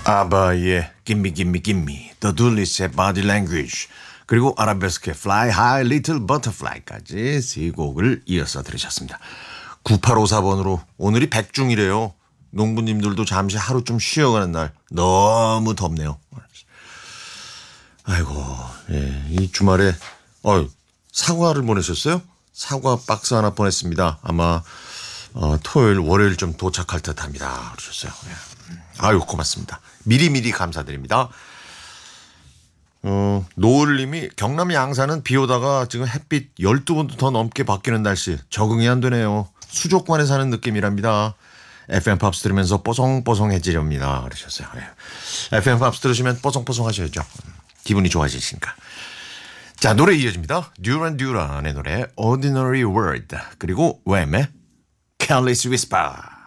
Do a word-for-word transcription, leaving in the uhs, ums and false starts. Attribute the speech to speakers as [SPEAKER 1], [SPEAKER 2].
[SPEAKER 1] 아바의 Gimme Gimme Gimme, The Dullis의 Body Language, 그리고 아라베스크의 Fly High Little Butterfly까지 세 곡을 이어서 들으셨습니다. 구팔오사 번으로 오늘이 백중이래요. 농부님들도 잠시 하루 좀 쉬어가는 날 너무 덥네요. 아이고, 예, 이 주말에 어, 사과를 보내셨어요? 사과 박스 하나 보냈습니다. 아마 어, 토요일, 월요일 좀 도착할 듯합니다. 그러셨어요. 예. 아유, 고맙습니다. 미리미리 감사드립니다. 어, 노을님이 경남 양산은 비 오다가 지금 햇빛 열두 번도 더 넘게 바뀌는 날씨 적응이 안 되네요. 수족관에 사는 느낌이랍니다. 에프엠 팝스 들으면서 뽀송뽀송해지렵니다. 그러셨어요. 예. 에프엠 팝스 들으시면 뽀송뽀송 하셔야죠. 기분이 좋아지시니까. 자, 노래 이어집니다. 듀란 듀란의 노래 Ordinary World, 그리고 웸의 Careless Whisper.